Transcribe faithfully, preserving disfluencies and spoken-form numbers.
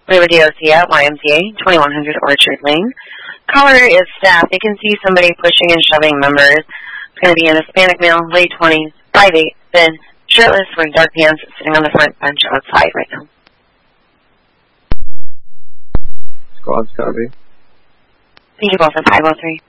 We have a D O C at Y M C A, twenty-one hundred Orchard Lane. Caller is staff. They can see somebody pushing and shoving members. It's going to be an Hispanic male, late twenties, five eight, thin, shirtless, wearing dark pants, sitting on the front bench outside right now. Squad's copy. Thank you both for five oh three.